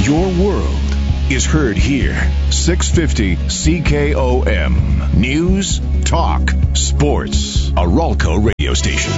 Your world is heard here. 650 CKOM. News, talk, sports. A Ralco radio station.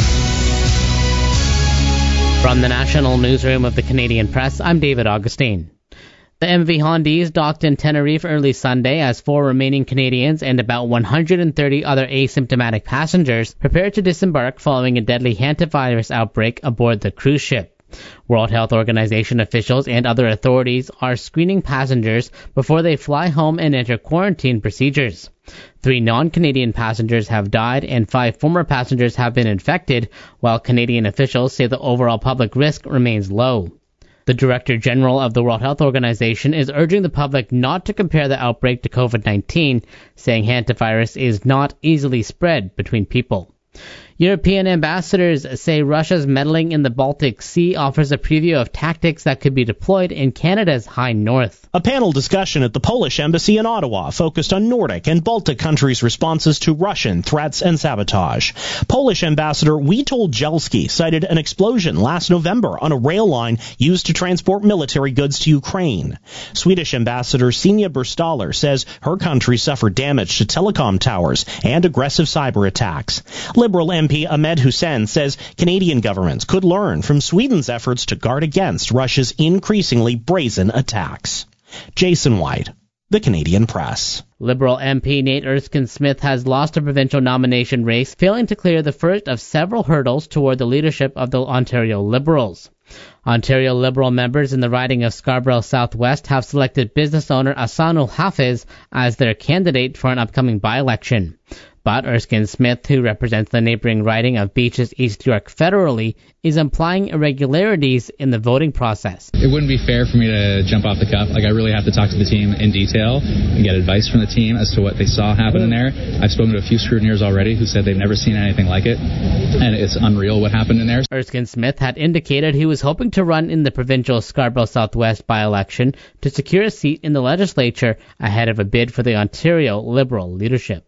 From the National Newsroom of the Canadian Press, I'm David Augustine. The MV Hondiz docked in Tenerife early Sunday as 4 remaining Canadians and about 130 other asymptomatic passengers prepared to disembark following a deadly hantavirus outbreak aboard the cruise ship. World Health Organization officials and other authorities are screening passengers before they fly home and enter quarantine procedures. 3 non-Canadian passengers have died and 5 former passengers have been infected, while Canadian officials say the overall public risk remains low. The Director General of the World Health Organization is urging the public not to compare the outbreak to COVID-19, saying hantavirus is not easily spread between people. European ambassadors say Russia's meddling in the Baltic Sea offers a preview of tactics that could be deployed in Canada's high north. A panel discussion at the Polish embassy in Ottawa focused on Nordic and Baltic countries' responses to Russian threats and sabotage. Polish ambassador Witold Jelski cited an explosion last November on a rail line used to transport military goods to Ukraine. Swedish ambassador Sina Burstaller says her country suffered damage to telecom towers and aggressive cyber attacks. Liberal MP Ahmed Hussein says Canadian governments could learn from Sweden's efforts to guard against Russia's increasingly brazen attacks. Jason White, The Canadian Press. Liberal MP Nate Erskine-Smith has lost a provincial nomination race, failing to clear the first of several hurdles toward the leadership of the Ontario Liberals. Ontario Liberal members in the riding of Scarborough Southwest have selected business owner Ahsanul Hafiz as their candidate for an upcoming by-election. But Erskine-Smith, who represents the neighboring riding of Beaches East York federally, is implying irregularities in the voting process. It wouldn't be fair for me to jump off the cuff. I really have to talk to the team in detail and get advice from the team as to what they saw happen in there. I've spoken to a few scrutineers already who said they've never seen anything like it, and it's unreal what happened in there. Erskine-Smith had indicated he was hoping to run in the provincial Scarborough Southwest by-election to secure a seat in the legislature ahead of a bid for the Ontario Liberal leadership.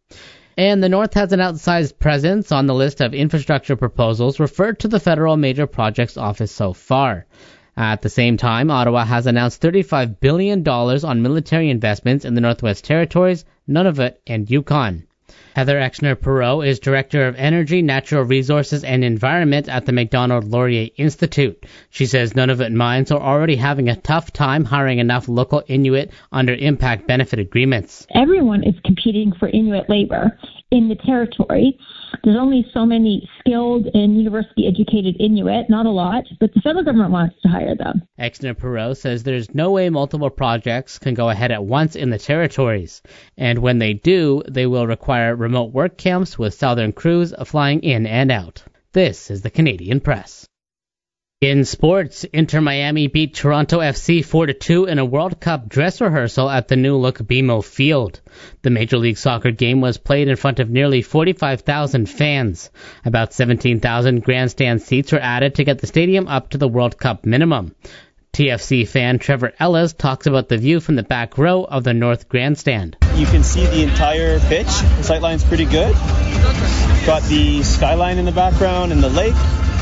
And the North has an outsized presence on the list of infrastructure proposals referred to the Federal Major Projects Office so far. At the same time, Ottawa has announced $35 billion on military investments in the Northwest Territories, Nunavut, and Yukon. Heather Exner-Perot is Director of Energy, Natural Resources, and Environment at the Macdonald-Laurier Institute. She says Nunavut mines are already having a tough time hiring enough local Inuit under impact benefit agreements. Everyone is competing for Inuit labor in the territory. There's only so many skilled and university-educated Inuit, not a lot, but the federal government wants to hire them. Exner-Perot says there's no way multiple projects can go ahead at once in the territories, and when they do, they will require remote work camps with Southern crews flying in and out. This is the Canadian Press. In sports, Inter Miami beat Toronto FC 4-2 in a World Cup dress rehearsal at the new-look BMO Field. The Major League Soccer game was played in front of nearly 45,000 fans. About 17,000 grandstand seats were added to get the stadium up to the World Cup minimum. TFC fan Trevor Ellis talks about the view from the back row of the North Grandstand. You can see the entire pitch. The sightline's pretty good. Got the skyline in the background and the lake.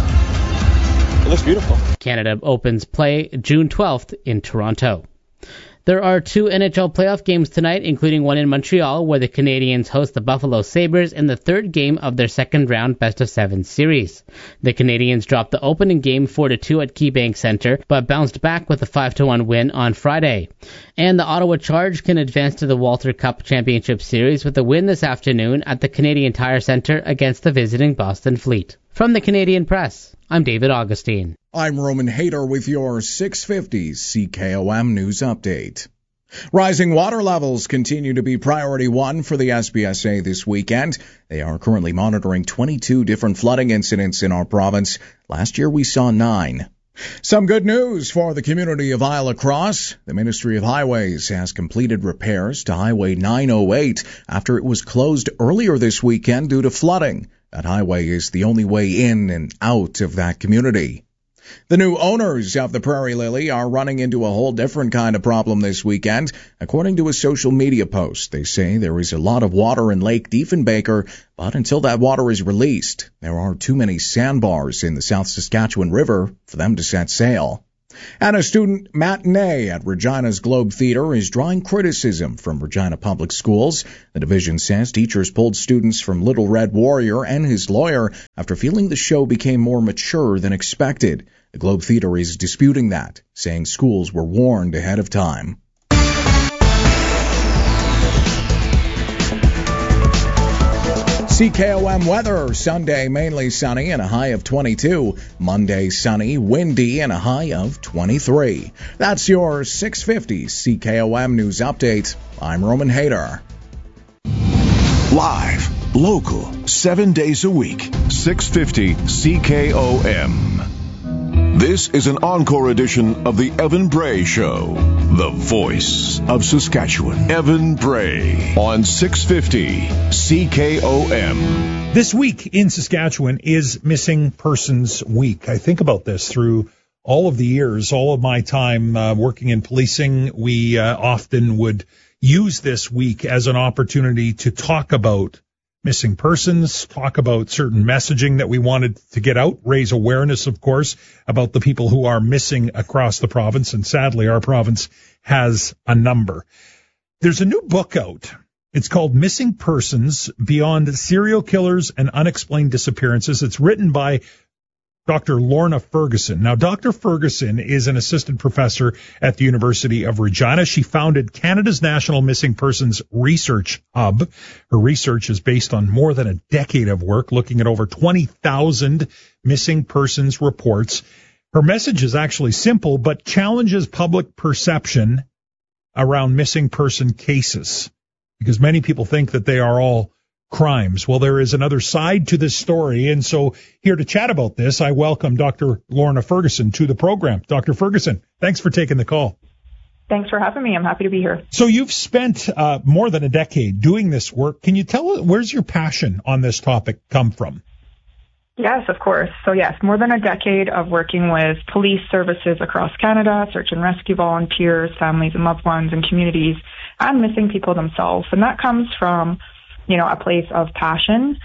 It looks beautiful. Canada opens play June 12th in Toronto. There are 2 NHL playoff games tonight, including one in Montreal, where the Canadiens host the Buffalo Sabres in the 3rd game of their second-round best-of-7 series. The Canadiens dropped the opening game 4-2 at KeyBank Center, but bounced back with a 5-1 win on Friday. And the Ottawa Charge can advance to the Walter Cup Championship Series with a win this afternoon at the Canadian Tire Center against the visiting Boston Fleet. From the Canadian Press, I'm David Augustine. I'm Roman Hayter with your 650 CKOM News Update. Rising water levels continue to be priority 1 for the SPSA this weekend. They are currently monitoring 22 different flooding incidents in our province. Last year we saw 9. Some good news for the community of Isla Cross. The Ministry of Highways has completed repairs to Highway 908 after it was closed earlier this weekend due to flooding. That highway is the only way in and out of that community. The new owners of the Prairie Lily are running into a whole different kind of problem this weekend. According to a social media post, they say there is a lot of water in Lake Diefenbaker, but until that water is released, there are too many sandbars in the South Saskatchewan River for them to set sail. And a student matinee at Regina's Globe Theatre is drawing criticism from Regina Public Schools. The division says teachers pulled students from Little Red Warrior and his lawyer after feeling the show became more mature than expected. The Globe Theatre is disputing that, saying schools were warned ahead of time. CKOM weather, Sunday mainly sunny and a high of 22. Monday sunny, windy and a high of 23. That's your 650 CKOM News Update. I'm Roman Hader. Live, local, 7 days a week, 650 CKOM. This is an encore edition of the Evan Bray Show, the voice of Saskatchewan. Evan Bray on 650 CKOM. This week in Saskatchewan is Missing Persons Week. I think about this through all of the years, all of my time working in policing. We often would use this week as an opportunity to talk about missing persons, talk about certain messaging that we wanted to get out, raise awareness, of course, about the people who are missing across the province. And sadly, our province has a number. There's a new book out. It's called Missing Persons Beyond Serial Killers and Unexplained Disappearances. It's written by Dr. Lorna Ferguson. Now, Dr. Ferguson is an assistant professor at the University of Regina. She founded Canada's National Missing Persons Research Hub. Her research is based on more than a decade of work, looking at over 20,000 missing persons reports. Her message is actually simple, but challenges public perception around missing person cases, because many people think that they are all crimes. Well, there is another side to this story, and so here to chat about this, I welcome Dr. Lorna Ferguson to the program. Dr. Ferguson, thanks for taking the call. Thanks for having me. I'm happy to be here. So you've spent more than a decade doing this work. Can you tell us, where's your passion on this topic come from? Yes, of course. So yes, more than a decade of working with police services across Canada, search and rescue volunteers, families and loved ones and communities, and missing people themselves. And that comes from a place of passion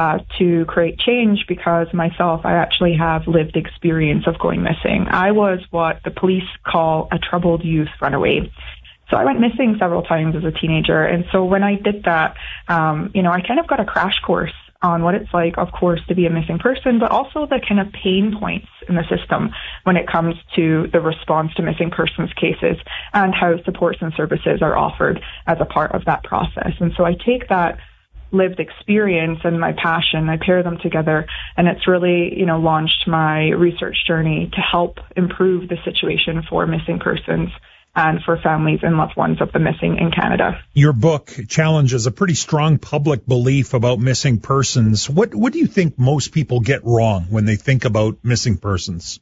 to create change, because myself, I actually have lived experience of going missing. I was what the police call a troubled youth runaway. So I went missing several times as a teenager. And so when I did that, I kind of got a crash course on what it's like, of course, to be a missing person, but also the kind of pain points in the system when it comes to the response to missing persons cases and how supports and services are offered as a part of that process. And so I take that lived experience and my passion, I pair them together, and it's really, launched my research journey to help improve the situation for missing persons and for families and loved ones of the missing in Canada. Your book challenges a pretty strong public belief about missing persons. What do you think most people get wrong when they think about missing persons?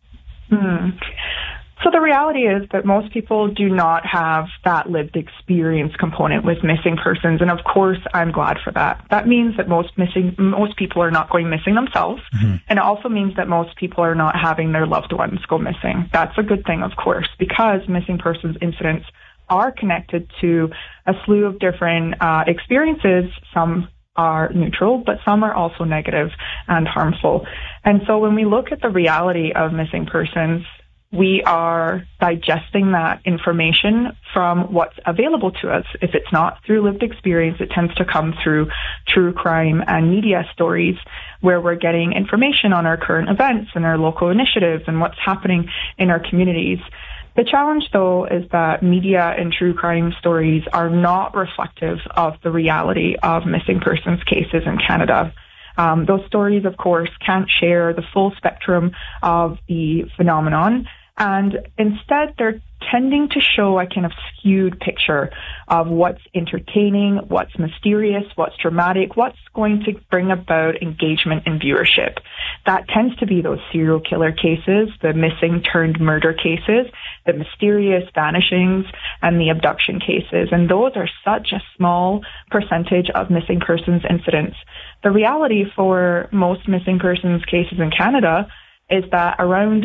So the reality is that most people do not have that lived experience component with missing persons, and of course I'm glad for that. That means that most people are not going missing themselves, and it also means that most people are not having their loved ones go missing. That's a good thing, of course, because missing persons incidents are connected to a slew of different experiences. Some are neutral, but some are also negative and harmful. And so when we look at the reality of missing persons, we are digesting that information from what's available to us. If it's not through lived experience, it tends to come through true crime and media stories, where we're getting information on our current events and our local initiatives and what's happening in our communities. The challenge, though, is that media and true crime stories are not reflective of the reality of missing persons cases in Canada. Those stories, of course, can't share the full spectrum of the phenomenon, and instead they're tending to show a kind of skewed picture of what's entertaining, what's mysterious, what's dramatic, what's going to bring about engagement and viewership. That tends to be those serial killer cases, the missing turned murder cases, the mysterious vanishings, and the abduction cases. And those are such a small percentage of missing persons incidents. The reality for most missing persons cases in Canada is that around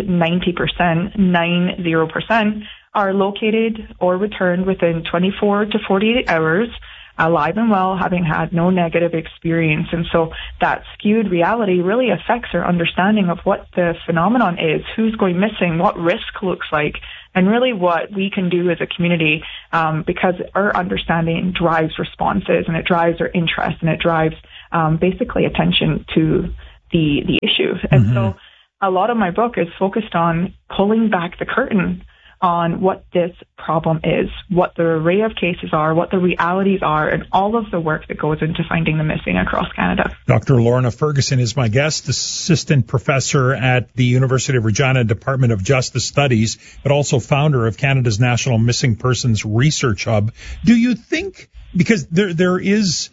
90% are located or returned within 24 to 48 hours alive and well, having had no negative experience. And so that skewed reality really affects our understanding of what the phenomenon is, who's going missing, what risk looks like, and really what we can do as a community, because our understanding drives responses, and it drives our interest, and it drives basically attention to the issue. And so a lot of my book is focused on pulling back the curtain on what this problem is, what the array of cases are, what the realities are, and all of the work that goes into finding the missing across Canada. Dr. Lorna Ferguson is my guest, assistant professor at the University of Regina Department of Justice Studies, but also founder of Canada's National Missing Persons Research Hub. Do you think, because there's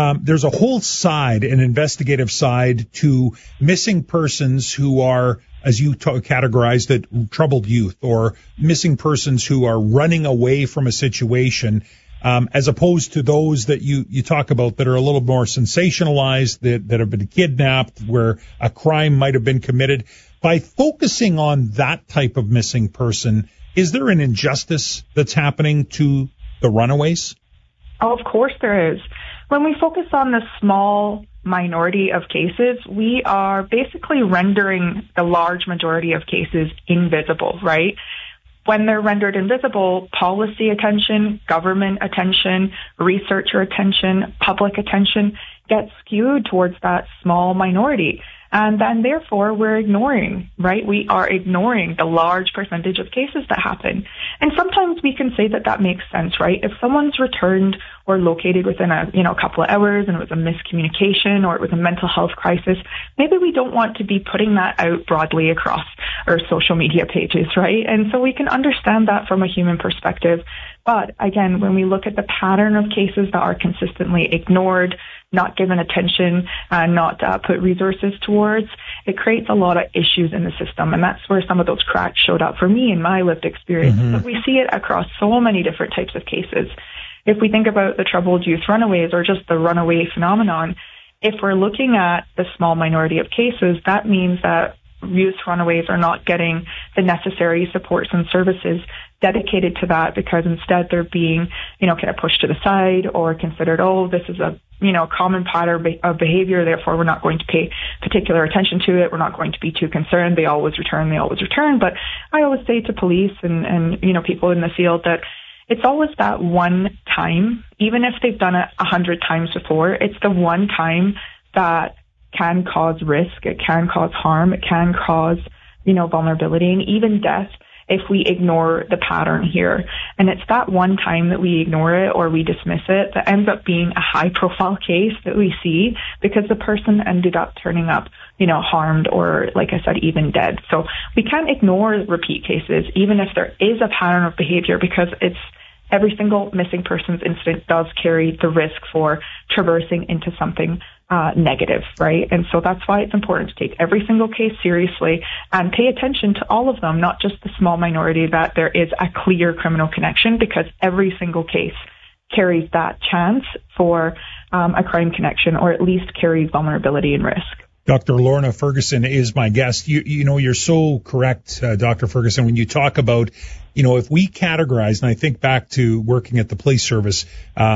a whole side, an investigative side to missing persons who are, as you categorized it, troubled youth, or missing persons who are running away from a situation, as opposed to those that you talk about that are a little more sensationalized, that have been kidnapped, where a crime might have been committed. By focusing on that type of missing person, is there an injustice that's happening to the runaways? Oh, of course there is. When we focus on the small minority of cases, we are basically rendering the large majority of cases invisible, right? When they're rendered invisible, policy attention, government attention, researcher attention, public attention gets skewed towards that small minority. And then therefore we're ignoring, right? We are ignoring the large percentage of cases that happen. And sometimes we can say that makes sense, right? If someone's returned or located within a couple of hours and it was a miscommunication or it was a mental health crisis, maybe we don't want to be putting that out broadly across our social media pages, right? And so we can understand that from a human perspective. But again, when we look at the pattern of cases that are consistently ignored, not given attention, not put resources towards, it creates a lot of issues in the system. And that's where some of those cracks showed up for me in my lived experience. But we see it across so many different types of cases. If we think about the troubled youth runaways or just the runaway phenomenon, if we're looking at the small minority of cases, that means that youth runaways are not getting the necessary supports and services dedicated to that, because instead they're being, kind of pushed to the side or considered, this is a, common pattern of behavior, therefore we're not going to pay particular attention to it. We're not going to be too concerned. They always return. But I always say to police and people in the field that it's always that one time, even if they've done it 100 times before, it's the one time that can cause risk, it can cause harm, it can cause, vulnerability and even death if we ignore the pattern here. And it's that one time that we ignore it or we dismiss it that ends up being a high profile case that we see, because the person ended up turning up, harmed or, like I said, even dead. So we can't ignore repeat cases, even if there is a pattern of behavior, because it's every single missing persons incident does carry the risk for traversing into something negative, right? And so that's why it's important to take every single case seriously and pay attention to all of them, not just the small minority that there is a clear criminal connection, because every single case carries that chance for a crime connection, or at least carries vulnerability and risk. Dr. Lorna Ferguson is my guest. You're so correct, Dr. Ferguson, when you talk about, if we categorize, and I think back to working at the police service,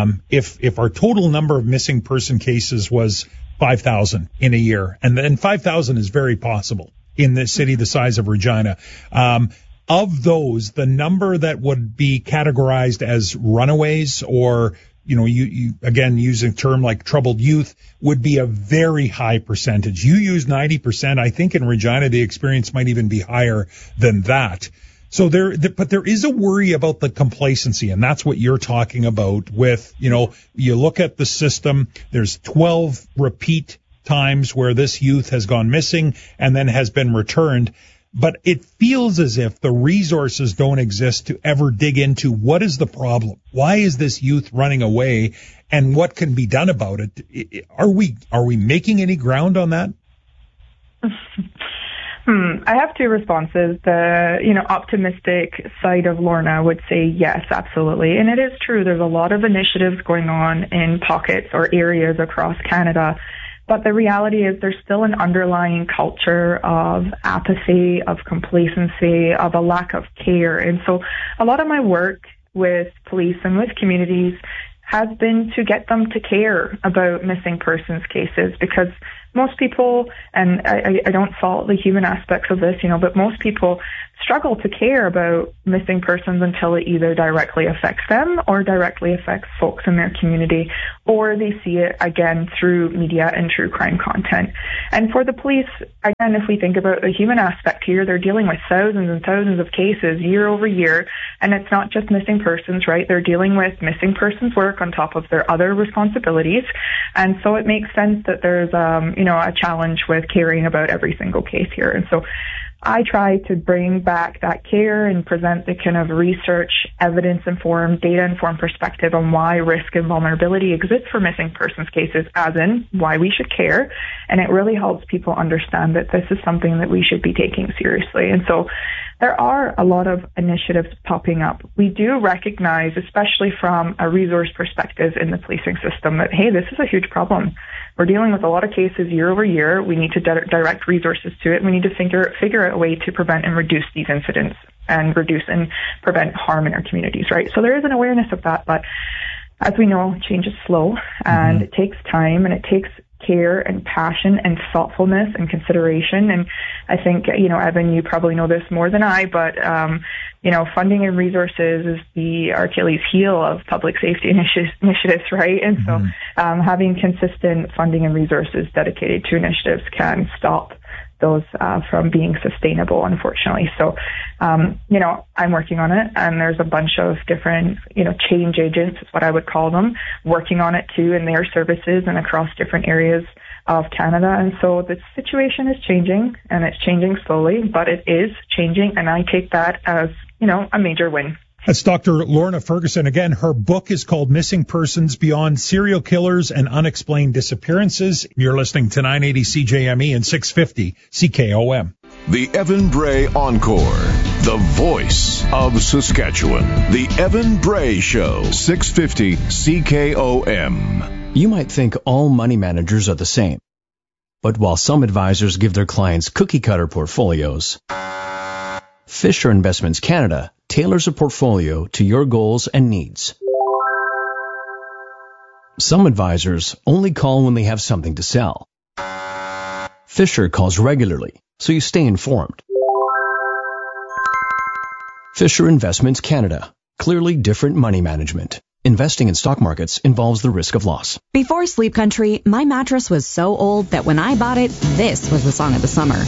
if our total number of missing person cases was 5,000 in a year, and then 5,000 is very possible in the city the size of Regina, of those, the number that would be categorized as runaways, or you again, using a term like troubled youth, would be a very high percentage. You use 90%. I think in Regina, the experience might even be higher than that. So but there is a worry about the complacency, and that's what you're talking about with, you look at the system, there's 12 repeat times where this youth has gone missing and then has been returned. But it feels as if the resources don't exist to ever dig into what is the problem. Why is this youth running away, and what can be done about it? Are we making any ground on that? I have two responses. The, optimistic side of Lorna would say yes, absolutely. And it is true. There's a lot of initiatives going on in pockets or areas across Canada. But the reality is there's still an underlying culture of apathy, of complacency, of a lack of care. And so a lot of my work with police and with communities has been to get them to care about missing persons cases, because most people, and I don't fault the human aspects of this, but most people struggle to care about missing persons until it either directly affects them or directly affects folks in their community, or they see it again through media and true crime content. And for the police, again, if we think about the human aspect here, they're dealing with thousands and thousands of cases year over year, and it's not just missing persons, right? They're dealing with missing persons work on top of their other responsibilities, and so it makes sense that there's a challenge with caring about every single case here. And so I try to bring back that care and present the kind of research, evidence-informed, data-informed perspective on why risk and vulnerability exists for missing persons cases, as in why we should care. And it really helps people understand that this is something that we should be taking seriously. And so there are a lot of initiatives popping up. We do recognize, especially from a resource perspective in the policing system, that, hey, this is a huge problem. We're dealing with a lot of cases year over year. We need to direct resources to it. We need to figure out a way to prevent and reduce these incidents and reduce and prevent harm in our communities, right? So there is an awareness of that, but as we know, change is slow, and it takes time, and it takes care and passion and thoughtfulness and consideration. And I think, Evan, you probably know this more than I, but, funding and resources is the Achilles heel of public safety initiatives, right? And so having consistent funding and resources dedicated to initiatives can stop those from being sustainable, unfortunately. So, I'm working on it, and there's a bunch of different, change agents is what I would call them, working on it too in their services and across different areas of Canada. And so the situation is changing, and it's changing slowly, but it is changing, and I take that as, a major win. That's Dr. Lorna Ferguson. Again, her book is called Missing Persons Beyond Serial Killers and Unexplained Disappearances. You're listening to 980 CJME and 650 CKOM. The Evan Bray Encore, the voice of Saskatchewan. The Evan Bray Show, 650 CKOM. You might think all money managers are the same. But while some advisors give their clients cookie-cutter portfolios, Fisher Investments Canada tailors a portfolio to your goals and needs. Some advisors only call when they have something to sell. Fisher calls regularly, so you stay informed. Fisher Investments Canada. Clearly different money management. Investing in stock markets involves the risk of loss. Before Sleep Country, my mattress was so old that when I bought it, this was the song of the summer.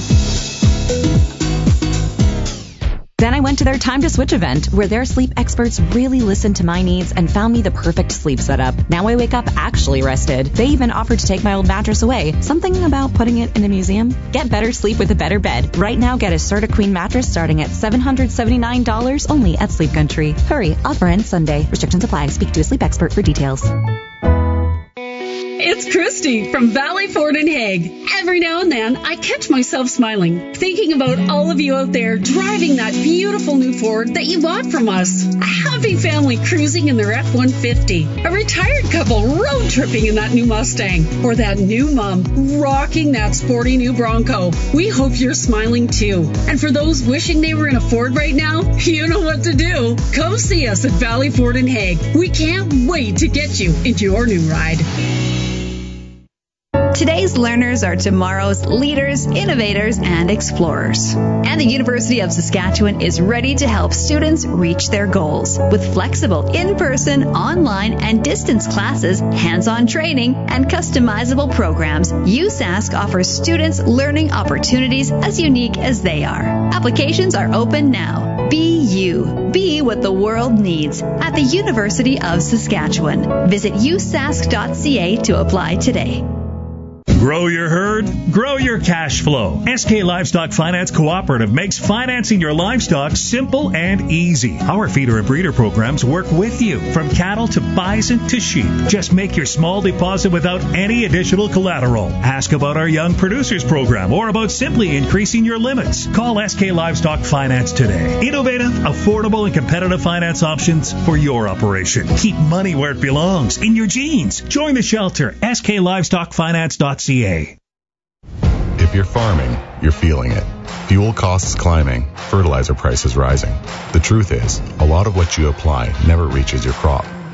Then I went to their Time to Switch event, where their sleep experts really listened to my needs and found me the perfect sleep setup. Now I wake up actually rested. They even offered to take my old mattress away. Something about putting it in a museum? Get better sleep with a better bed. Right now, get a Serta Queen mattress starting at $779 only at Sleep Country. Hurry, offer ends Sunday. Restrictions apply. Speak to a sleep expert for details. It's Christy from Valley Ford and Hague. Every now and then, I catch myself smiling, thinking about all of you out there driving that beautiful new Ford that you bought from us. A happy family cruising in their F-150. A retired couple road tripping in that new Mustang. Or that new mom rocking that sporty new Bronco. We hope you're smiling too. And for those wishing they were in a Ford right now, you know what to do. Come see us at Valley Ford and Hague. We can't wait to get you into your new ride. Today's learners are tomorrow's leaders, innovators, and explorers. And the University of Saskatchewan is ready to help students reach their goals. With flexible in-person, online, and distance classes, hands-on training, and customizable programs, USask offers students learning opportunities as unique as they are. Applications are open now. Be you. Be what the world needs at the University of Saskatchewan. Visit usask.ca to apply today. Grow your herd, grow your cash flow. SK Livestock Finance Cooperative makes financing your livestock simple and easy. Our feeder and breeder programs work with you, from cattle to bison to sheep. Just make your small deposit without any additional collateral. Ask about our Young Producers Program or about simply increasing your limits. Call SK Livestock Finance today. Innovative, affordable, and competitive finance options for your operation. Keep money where it belongs, in your jeans. Join the shelter, sklivestockfinance.ca. If you're farming, you're feeling it. Fuel costs climbing, fertilizer prices rising. The truth is, a lot of what you apply never reaches your crop.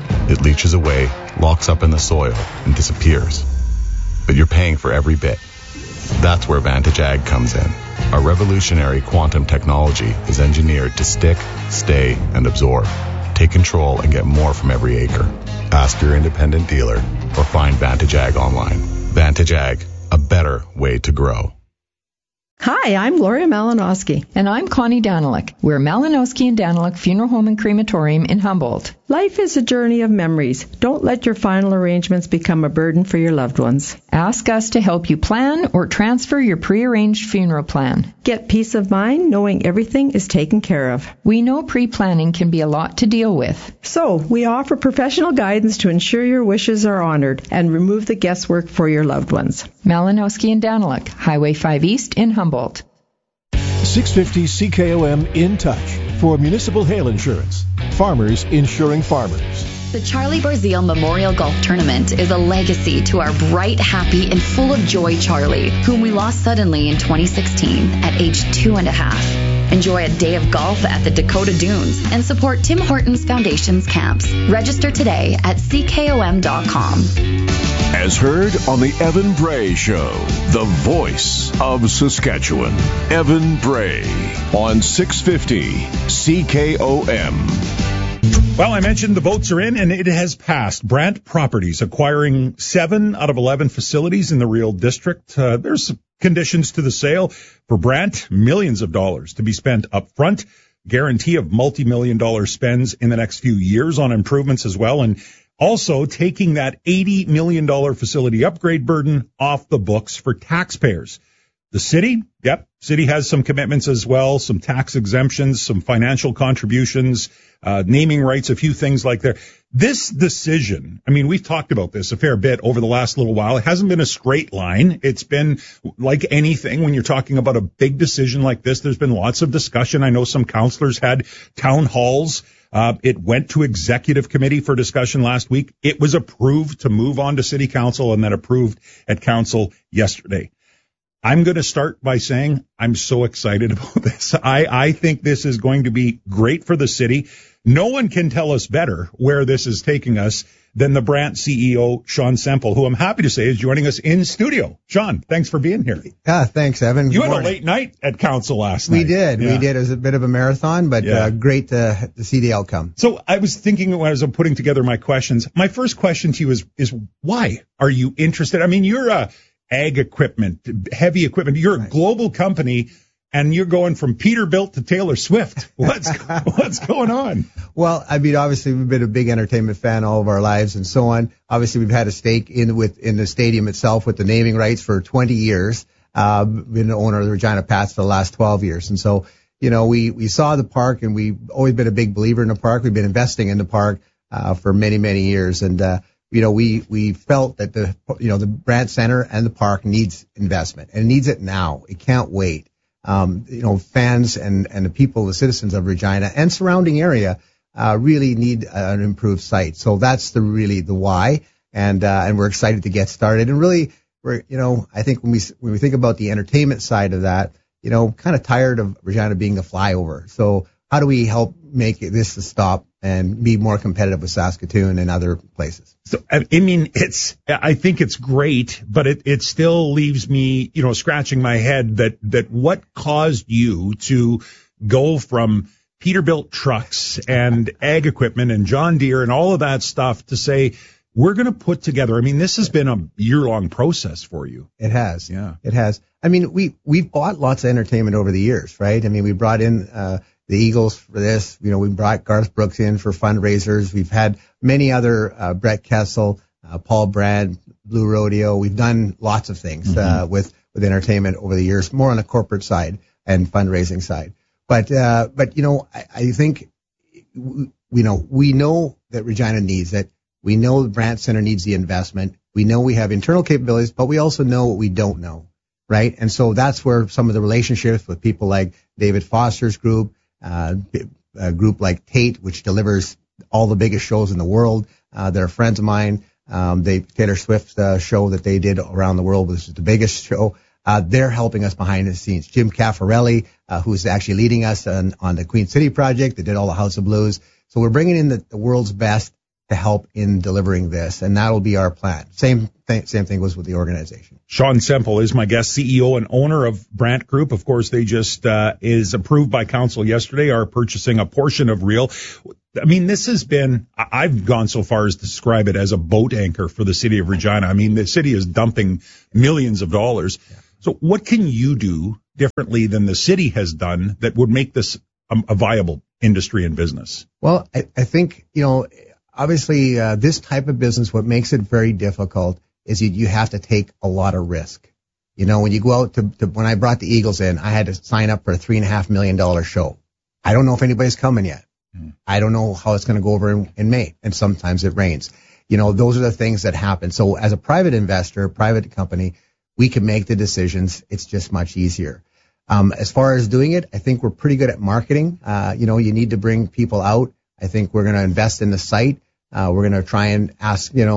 It leaches away, locks up in the soil, and disappears. But you're paying for every bit. That's where Vantage Ag comes in. Our revolutionary quantum technology is engineered to stick, stay, and absorb. Take control and get more from every acre. Ask your independent dealer or find Vantage Ag online. Vantage Ag, a better way to grow. Hi, I'm Gloria Malinowski. And I'm Connie Daniluk. We're Malinowski and Daniluk Funeral Home and Crematorium in Humboldt. Life is a journey of memories. Don't let your final arrangements become a burden for your loved ones. Ask us to help you plan or transfer your prearranged funeral plan. Get peace of mind knowing everything is taken care of. We know pre-planning can be a lot to deal with. So, we offer professional guidance to ensure your wishes are honored and remove the guesswork for your loved ones. Malinowski and Daniluk, Highway 5 East in Humboldt. 650 CKOM in touch for municipal hail insurance. Farmers insuring farmers. The Charlie Barzil Memorial Golf Tournament is a legacy to our bright, happy, and full of joy Charlie, whom we lost suddenly in 2016 at age 2.5. Enjoy a day of golf at the Dakota Dunes and support Tim Hortons Foundation's camps. Register today at ckom.com. As heard on the Evan Bray Show, the voice of Saskatchewan. Evan Bray on 650 CKOM. Well, I mentioned the votes are in, and it has passed. Brant Properties acquiring 7 out of 11 facilities in the Real District. There's conditions to the sale. For Brant, millions of dollars to be spent up front, guarantee of multi-million-dollar spends in the next few years on improvements as well, and also taking that $80 million facility upgrade burden off the books for taxpayers. The city, city has some commitments as well, some tax exemptions, some financial contributions, naming rights, a few things like that. This decision, I mean, we've talked about this a fair bit over the last little while. It hasn't been a straight line. It's been like anything when you're talking about a big decision like this. There's been lots of discussion. I know some councillors had town halls. It went to executive committee for discussion last week. It was approved to move on to city council and then approved at council yesterday. I'm going to start by saying I'm so excited about this. I think this is going to be great for the city. No one can tell us better where this is taking us than the Brant CEO, Sean Semple, who I'm happy to say is joining us in studio. Sean, thanks for being here. Thanks, Evan. You had a late night at council last night. We did. It was a bit of a marathon, but great to see the outcome. So I was thinking when I was putting together my questions, my first question to you is why are you interested? I mean, you're a ag equipment, heavy equipment. You're a global company, and you're going from Peterbilt to Taylor Swift. What's going on? Well, I mean, obviously we've been a big entertainment fan all of our lives and so on. Obviously we've had a stake in the stadium itself with the naming rights for 20 years. Been the owner of the Regina Pats for the last 12 years. And so, you know, we saw the park, and we've always been a big believer in the park. We've been investing in the park, for many, many years. And, you know, we felt that the Brant Center and the park needs investment, and it needs it now. It can't wait. You know, fans and the people, the citizens of Regina and surrounding area, really need an improved site. So that's the why. And we're excited to get started. And really, I think when we think about the entertainment side of that, you know, kind of tired of Regina being a flyover. So how do we help make this a stop and be more competitive with Saskatoon and other places? So, I mean, I think it's great, but it still leaves me, you know, scratching my head that what caused you to go from Peterbilt trucks and ag equipment and John Deere and all of that stuff to say, we're going to put together. I mean, this has been a year-long process for you. It has. Yeah. It has. I mean, we've bought lots of entertainment over the years, right? I mean, we brought in, the Eagles for this. You know, we brought Garth Brooks in for fundraisers. We've had many other, Brett Kessel, Paul Brand, Blue Rodeo. We've done lots of things, with entertainment over the years, more on the corporate side and fundraising side. But, you know, I think, we know that Regina needs it. We know the Brant Center needs the investment. We know we have internal capabilities, but we also know what we don't know, right? And so that's where some of the relationships with people like David Foster's group, a group like Tate, which delivers all the biggest shows in the world. They're friends of mine. Taylor Swift show that they did around the world, which is the biggest show. They're helping us behind the scenes. Jim Caffarelli, who's actually leading us on the Queen City project. They did all the House of Blues. So we're bringing in the world's best to help in delivering this, and that'll be our plan. Same thing was with the organization. Shawn Semple is my guest, CEO and owner of Brandt Group. Of course, they just is approved by council yesterday, are purchasing a portion of Real. I mean, this has been, I've gone so far as to describe it as a boat anchor for the city of Regina. I mean, the city is dumping millions of dollars. Yeah. So what can you do differently than the city has done that would make this a viable industry and business? Well, I think, obviously, this type of business, what makes it very difficult is you have to take a lot of risk. When you go out to when I brought the Eagles in, I had to sign up for a $3.5 million show. I don't know if anybody's coming yet. I don't know how it's going to go over in May, and sometimes it rains. Those are the things that happen. So as a private investor, private company, we can make the decisions. It's just much easier. As far as doing it, I think we're pretty good at marketing. You need to bring people out. I think we're going to invest in the site. We're going to try and ask, reach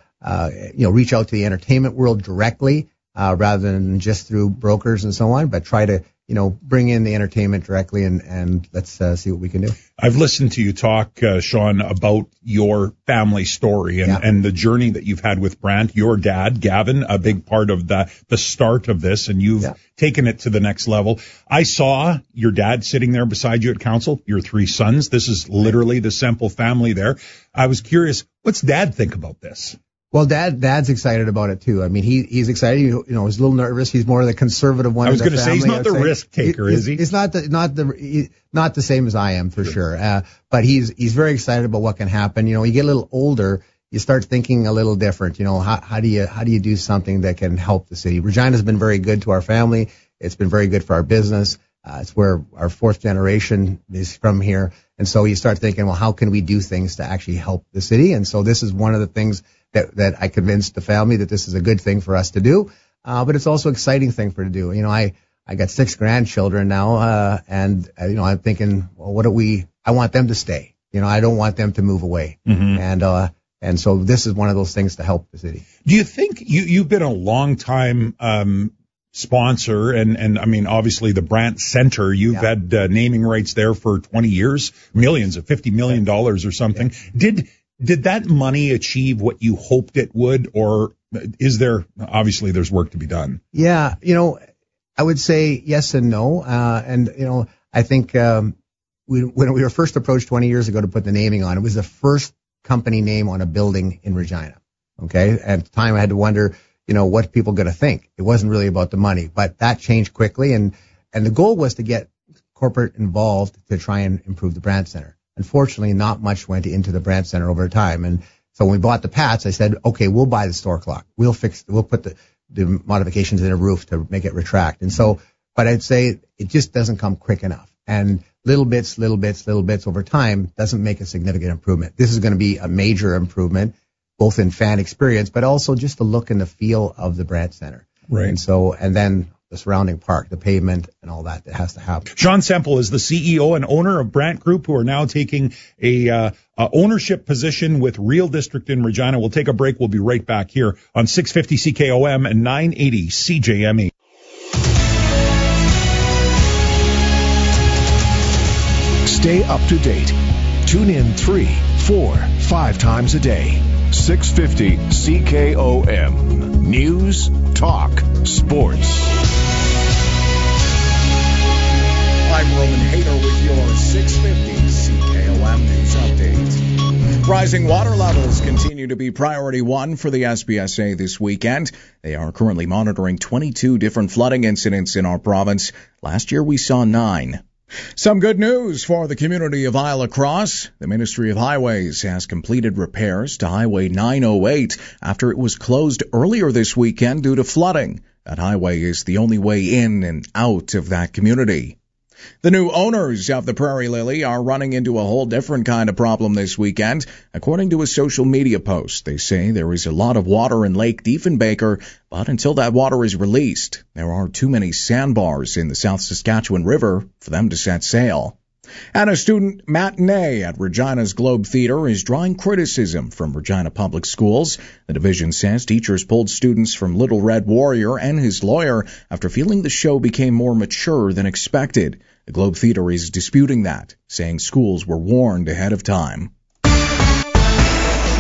out to the entertainment world directly, rather than just through brokers and so on, but try to, bring in the entertainment directly and let's see what we can do. I've listened to you talk, Shawn, about your family story and the journey that you've had with Brandt. Your dad, Gavin, a big part of the start of this, and you've taken it to the next level. I saw your dad sitting there beside you at council, your 3 sons. This is literally the Semple family there. I was curious, what's Dad think about this? Well, Dad's excited about it too. I mean, he's excited. He's a little nervous. He's more the conservative one. I was going to say he's not the risk taker, is he? He's not the same as I am for sure. But he's very excited about what can happen. You get a little older, you start thinking a little different. How do you do something that can help the city? Regina's been very good to our family. It's been very good for our business. It's where our 4th generation is from here. And so you start thinking, well, how can we do things to actually help the city? And so this is one of the things that I convinced the family that this is a good thing for us to do. But it's also an exciting thing for to do. I got 6 grandchildren now, and I'm thinking, well, I want them to stay. I don't want them to move away. Mm-hmm. And so this is one of those things to help the city. Do you think you've been a long time, sponsor and I mean, obviously the Brandt Center, you've had naming rights there for 20 years, millions of $50 million or something. Yeah. Did that money achieve what you hoped it would, or is there, obviously there's work to be done? Yeah. I would say yes and no. I think, when we were first approached 20 years ago to put the naming on, it was the first company name on a building in Regina. Okay. At the time I had to wonder, what people going to think. It wasn't really about the money, but that changed quickly. And the goal was to get corporate involved to try and improve the Brandt Center. Unfortunately, not much went into the Brandt Center over time. And so when we bought the Pats, I said, okay, we'll buy the store clock. We'll put the modifications in a roof to make it retract. And so, but I'd say it just doesn't come quick enough. And little bits over time doesn't make a significant improvement. This is going to be a major improvement, both in fan experience, but also just the look and the feel of the Brandt Center. Right. And then the surrounding park, the pavement, and all that has to happen. Shawn Semple is the CEO and owner of Brandt Group, who are now taking a ownership position with Real District in Regina. We'll take a break. We'll be right back here on 650 CKOM and 980 CJME. Stay up to date. Tune in 3, 4, 5 times a day. 650 CKOM. News, talk, sports. I'm Roman Hader with your 650 CKOM News Update. Rising water levels continue to be priority 1 for the SPSA this weekend. They are currently monitoring 22 different flooding incidents in our province. Last year we saw 9. Some good news for the community of Isle Cross. The Ministry of Highways has completed repairs to Highway 908 after it was closed earlier this weekend due to flooding. That highway is the only way in and out of that community. The new owners of the Prairie Lily are running into a whole different kind of problem this weekend. According to a social media post, they say there is a lot of water in Lake Diefenbaker, but until that water is released, there are too many sandbars in the South Saskatchewan River for them to set sail. And a student matinee at Regina's Globe Theatre is drawing criticism from Regina Public Schools. The division says teachers pulled students from Little Red Warrior and his lawyer after feeling the show became more mature than expected. The Globe Theatre is disputing that, saying schools were warned ahead of time.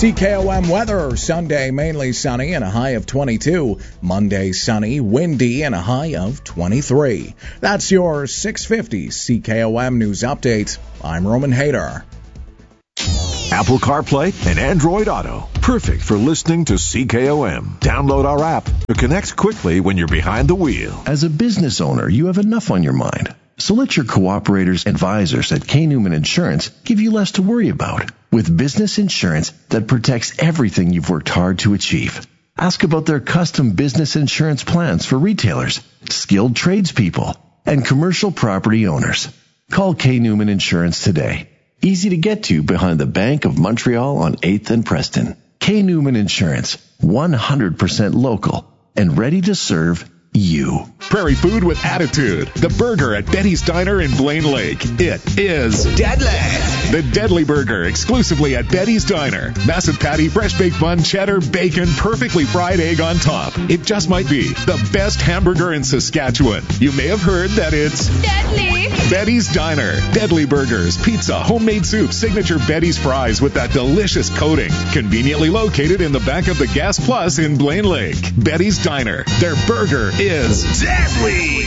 CKOM weather, Sunday mainly sunny and a high of 22. Monday sunny, windy and a high of 23. That's your 650 CKOM news update. I'm Roman Hader. Apple CarPlay and Android Auto. Perfect for listening to CKOM. Download our app to connect quickly when you're behind the wheel. As a business owner, you have enough on your mind. So let your cooperators advisors at K. Newman Insurance give you less to worry about with business insurance that protects everything you've worked hard to achieve. Ask about their custom business insurance plans for retailers, skilled tradespeople, and commercial property owners. Call K. Newman Insurance today. Easy to get to behind the Bank of Montreal on 8th and Preston. K. Newman Insurance, 100% local and ready to serve you. Prairie food with attitude. The burger at Betty's Diner in Blaine Lake. It is deadly. The Deadly Burger, exclusively at Betty's Diner. Massive patty, fresh baked bun, cheddar, bacon, perfectly fried egg on top. It just might be the best hamburger in Saskatchewan. You may have heard that it's deadly. Betty's Diner. Deadly burgers, pizza, homemade soup, signature Betty's fries with that delicious coating. Conveniently located in the back of the Gas Plus in Blaine Lake. Betty's Diner. Their burger is deadly.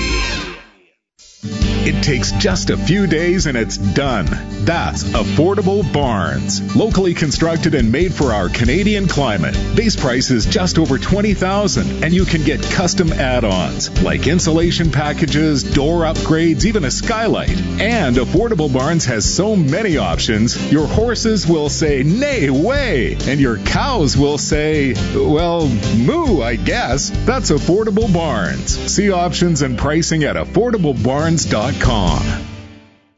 It takes just a few days and it's done. That's Affordable Barns. Locally constructed and made for our Canadian climate. Base price is just over $20,000 and you can get custom add-ons like insulation packages, door upgrades, even a skylight. And Affordable Barns has so many options, your horses will say, nay, way, and your cows will say, well, moo, I guess. That's Affordable Barns. See options and pricing at affordablebarns.com.